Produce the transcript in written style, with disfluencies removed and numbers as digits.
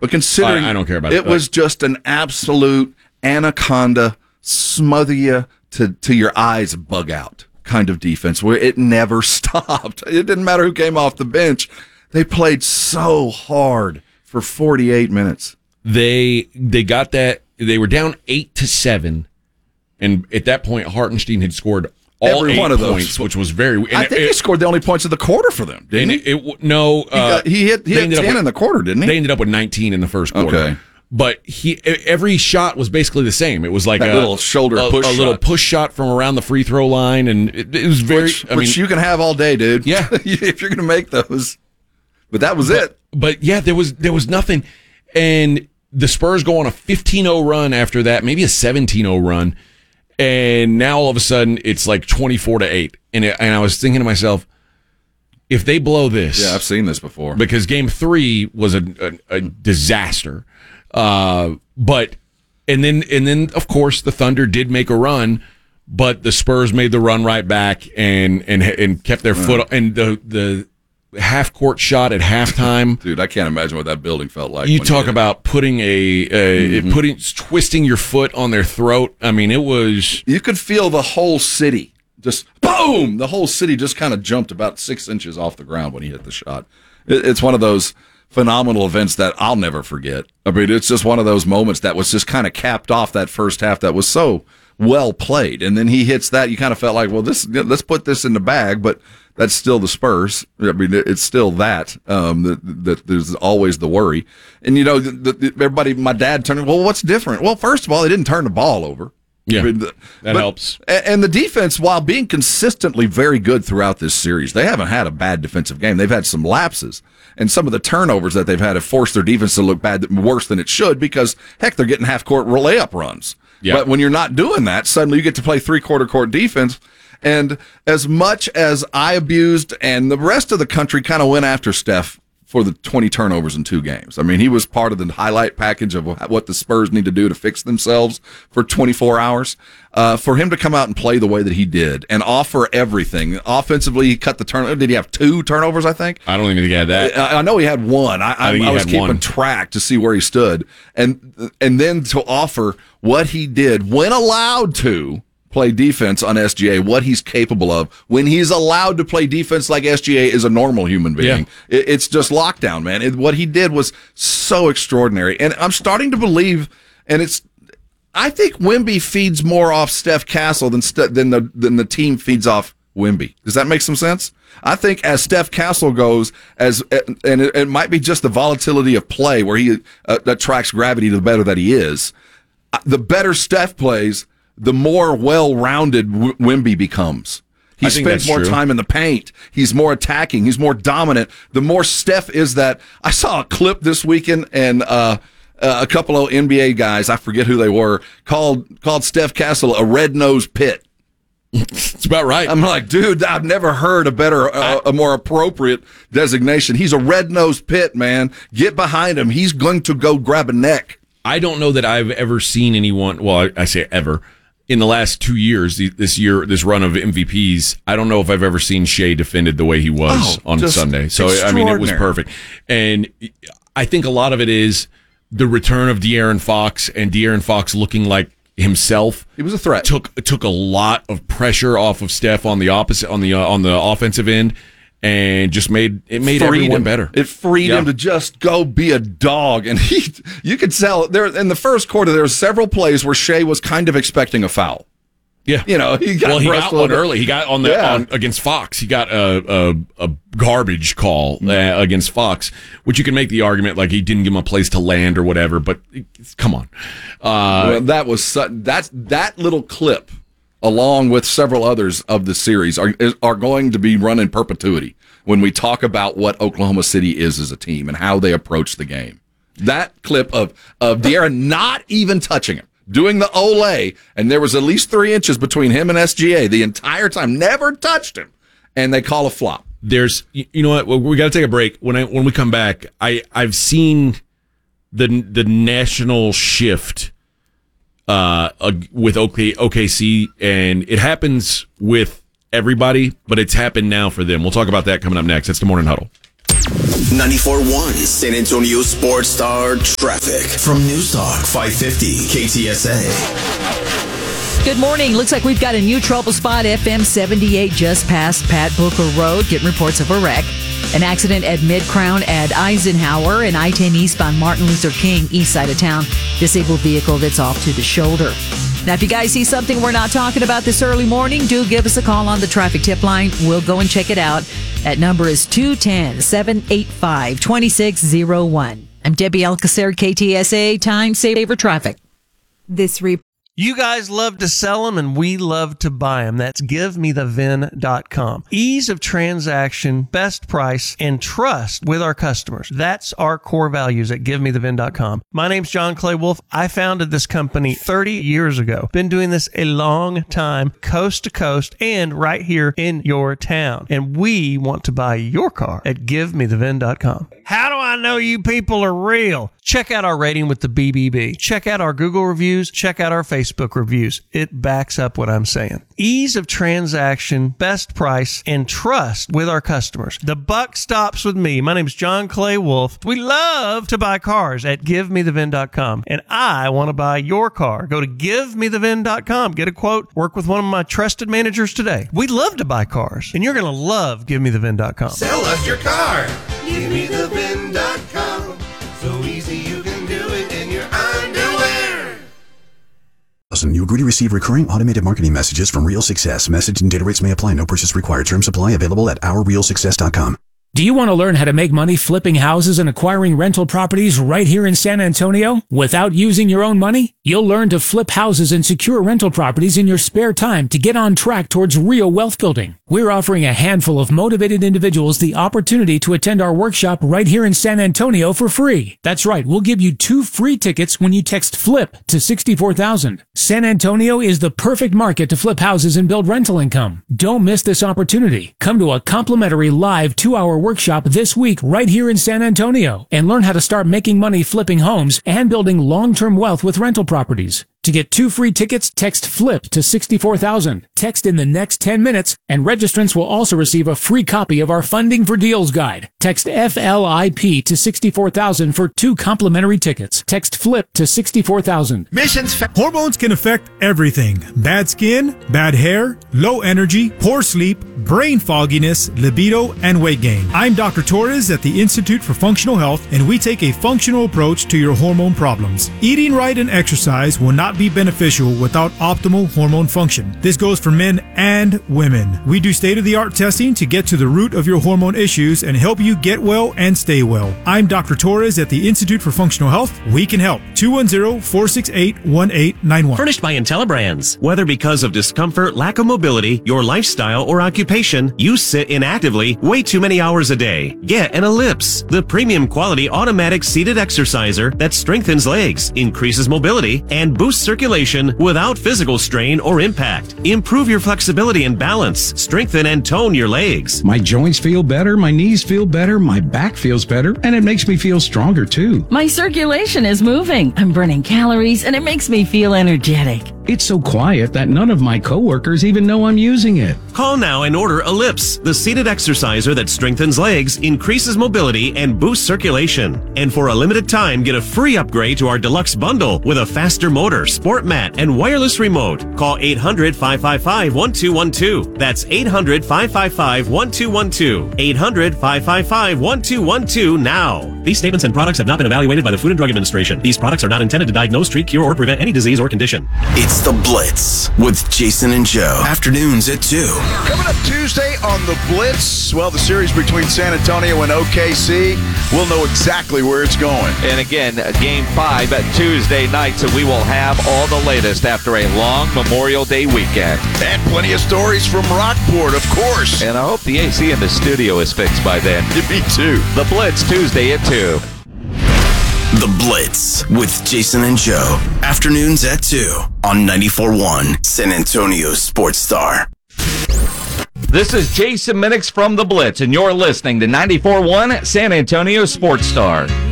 But considering I don't care about it. It was just an absolute anaconda, smother you to your eyes bug out kind of defense where it never stopped. It didn't matter who came off the bench. They played so hard for 48 minutes. They got that. They were down 8-7, and at that point, Hartenstein had scored all Every 8 one of those points, which was very. I think he scored the only points of the quarter for them, didn't he? He hit 10 in the quarter, didn't he? They ended up with 19 in the first quarter. Okay. But every shot was basically the same. It was like a little shoulder push, little push shot from around the free throw line, and it was very. Which you can have all day, dude. Yeah, if you're going to make those. But that was it. But yeah, there was nothing, and the Spurs go on a 15-0 run after that, maybe a 17-0 run, and now all of a sudden it's like 24-8, and I was thinking to myself, if they blow this, yeah, I've seen this before, because Game 3 was a disaster. But then of course the Thunder did make a run, but the Spurs made the run right back and kept their foot, and the half court shot at halftime. Dude, I can't imagine what that building felt like. You talk about putting twisting your foot on their throat. I mean, it was. You could feel the whole city just boom. The whole city just kind of jumped about 6 inches off the ground when he hit the shot. It's one of those phenomenal events that I'll never forget. I mean, it's just one of those moments that was just kind of capped off that first half that was so well played. And then he hits that. You kind of felt like, well, let's put this in the bag, but that's still the Spurs. I mean, it's still that. That there's always the worry. And, everybody, my dad turned, well, what's different? Well, first of all, they didn't turn the ball over. Yeah, that helps. And the defense, while being consistently very good throughout this series, they haven't had a bad defensive game. They've had some lapses. And some of the turnovers that they've had have forced their defense to look worse than it should because, heck, they're getting half-court layup runs. Yeah. But when you're not doing that, suddenly you get to play three-quarter court defense. And as much as I abused and the rest of the country kind of went after Steph for the 20 turnovers in 2 games. I mean, he was part of the highlight package of what the Spurs need to do to fix themselves for 24 hours. For him to come out and play the way that he did and offer everything. Offensively, he cut the turnover. Did he have 2 turnovers, I think? I don't even think he had that. I know he had 1. I was keeping track to see where he stood. And then to offer what he did when allowed to play defense on SGA, what he's capable of when he's allowed to play defense like SGA is a normal human being. Yeah. It's just lockdown, man. What he did was so extraordinary. And I'm starting to believe, and I think Wemby feeds more off Steph Castle than the team feeds off Wemby. Does that make some sense? I think as Steph Castle goes, and it might be just the volatility of play where he attracts gravity the better that he is, the better Steph plays, the more well-rounded Wemby becomes. He spends more time in the paint. He's more attacking. He's more dominant. The more Steph is that. I saw a clip this weekend, and a couple of NBA guys, I forget who they were, called Steph Castle a red-nosed pit. It's about right. I'm like, dude, I've never heard a more appropriate designation. He's a red-nosed pit, man. Get behind him. He's going to go grab a neck. I don't know that I've ever seen anyone, well, I say ever, in the last 2 years, this run of MVPs, I don't know if I've ever seen Shea defended the way he was on Sunday. So, I mean, it was perfect. And I think a lot of it is the return of De'Aaron Fox and De'Aaron Fox looking like himself. He was a threat. Took a lot of pressure off of Steph on the offensive end. And just made everyone better. It freed him to just go be a dog. And you could tell there in the first quarter there were several plays where Shea was kind of expecting a foul. Yeah, he got one early. He got on against Fox. He got a garbage call against Fox, which you can make the argument like he didn't give him a place to land or whatever. But come on, that was that little clip, along with several others of the series, are going to be run in perpetuity when we talk about what Oklahoma City is as a team and how they approach the game. That clip of De'Aaron not even touching him, doing the Olay, and there was at least 3 inches between him and SGA the entire time, never touched him, and they call a flop. There's, you know what, we got to take a break. When we come back, I've seen the national shift with OKC, and it happens with everybody, but it's happened now for them. We'll talk about that coming up next. It's the Morning Huddle. 94.1 San Antonio Sports Star traffic from News Talk 550 KTSA. Good morning. Looks like we've got a new trouble spot, FM 78, just past Pat Booker Road. Getting reports of a wreck. An accident at Mid-Crown at Eisenhower and I-10 eastbound Martin Luther King, east side of town. Disabled vehicle that's off to the shoulder. Now, if you guys see something we're not talking about this early morning, do give us a call on the traffic tip line. We'll go and check it out. That number is 210-785-2601. I'm Debbie Alcacer, KTSA, Time Saver Traffic. You guys love to sell them and we love to buy them. That's GiveMeTheVIN.com. Ease of transaction, best price, and trust with our customers. That's our core values at GiveMeTheVIN.com. My name's John Clay Wolf. I founded this company 30 years ago. Been doing this a long time, coast to coast, and right here in your town. And we want to buy your car at GiveMeTheVIN.com. How do I know you people are real? Check out our rating with the BBB. Check out our Google reviews. Check out our Facebook reviews. It backs up what I'm saying. Ease of transaction, best price, and trust with our customers. The buck stops with me. My name is John Clay Wolf. We love to buy cars at GiveMeTheVIN.com. And I want to buy your car. Go to GiveMeTheVIN.com. Get a quote. Work with one of my trusted managers today. We love to buy cars. And you're going to love GiveMeTheVIN.com. Sell us your car. GiveMeTheVIN.com. So easy you can do it in your underwear. You agree to receive recurring automated marketing messages from Real Success. Message and data rates may apply. No purchase required. Terms apply. Available at OurRealSuccess.com. Do you want to learn how to make money flipping houses and acquiring rental properties right here in San Antonio without using your own money? You'll learn to flip houses and secure rental properties in your spare time to get on track towards real wealth building. We're offering a handful of motivated individuals the opportunity to attend our workshop right here in San Antonio for free. That's right, we'll give you 2 free tickets when you text FLIP to 64,000. San Antonio is the perfect market to flip houses and build rental income. Don't miss this opportunity. Come to a complimentary live 2-hour workshop this week right here in San Antonio and learn how to start making money flipping homes and building long-term wealth with rental properties. To get 2 free tickets, text FLIP to 64,000. Text in the next 10 minutes, and registrants will also receive a free copy of our Funding for Deals guide. Text FLIP to 64,000 for 2 complimentary tickets. Text FLIP to 64,000. Hormones can affect everything. Bad skin, bad hair, low energy, poor sleep, brain fogginess, libido, and weight gain. I'm Dr. Torres at the Institute for Functional Health, and we take a functional approach to your hormone problems. Eating right and exercise will not be beneficial without optimal hormone function. This goes for men and women. We do state-of-the-art testing to get to the root of your hormone issues and help you get well and stay well. I'm Dr. Torres at the Institute for Functional Health. We can help. 210-468-1891. Furnished by IntelliBrands. Whether because of discomfort, lack of mobility, your lifestyle, or occupation, you sit inactively way too many hours a day. Get an Ellipse, the premium quality automatic seated exerciser that strengthens legs, increases mobility, and boosts circulation without physical strain or impact. Improve your flexibility and balance. Strengthen and tone your legs. My joints feel better, my knees feel better, my back feels better, and it makes me feel stronger too. My circulation is moving. I'm burning calories, and it makes me feel energetic. It's so quiet that none of my coworkers even know I'm using it. Call now and order Ellipse, the seated exerciser that strengthens legs, increases mobility, and boosts circulation. And for a limited time, get a free upgrade to our deluxe bundle with a faster motor, sport mat, and wireless remote. Call 800-555-1212. That's 800-555-1212. 800-555-1212 now. These statements and products have not been evaluated by the Food and Drug Administration. These products are not intended to diagnose, treat, cure, or prevent any disease or condition. It's The Blitz with Jason and Joe. Afternoons at 2. Coming up Tuesday on The Blitz, well, the series between San Antonio and OKC, we'll know exactly where it's going. And again, Game 5 at Tuesday night, so we will have all the latest after a long Memorial Day weekend. And plenty of stories from Rockport, of course. And I hope the AC in the studio is fixed by then. Me too. The Blitz, Tuesday at 2. The Blitz with Jason and Joe. Afternoons at 2 on 94.1 San Antonio Sports Star. This is Jason Minix from The Blitz, and you're listening to 94.1 San Antonio Sports Star.